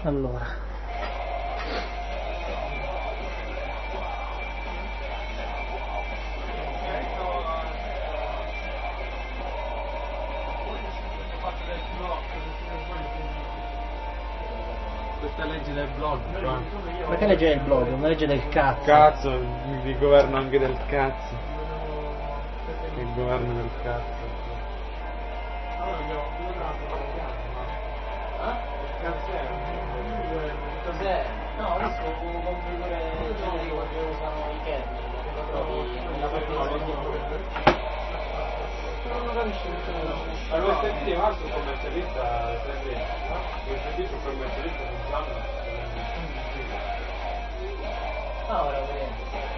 Allora. Questa legge del blog, Ma che legge del blog? Una legge del cazzo. Cazzo, il governo anche del cazzo. Il governo del cazzo. Cos'è? No, adesso un configurare generico che usano i kernel, che lo trovi nella parte Non lo capisci ma questo qui è un altro commercialista, questo qui sul commercialista funziona. Ah, ora vedete.